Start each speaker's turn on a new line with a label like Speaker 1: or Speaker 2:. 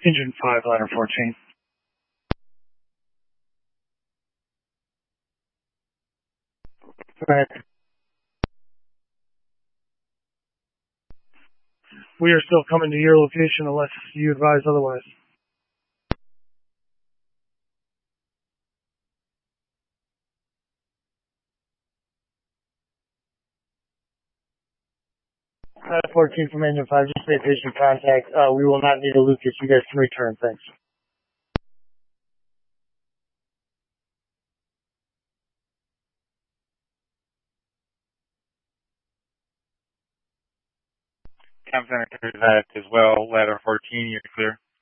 Speaker 1: Engine 5, ladder 14. Go ahead. We are still coming to your location unless you advise otherwise. Ladder 14 from Engine 5, just stay patient contact. We will not need a Lucas. You guys can return. Thanks.
Speaker 2: Captain, that as well. Ladder 14, you're clear.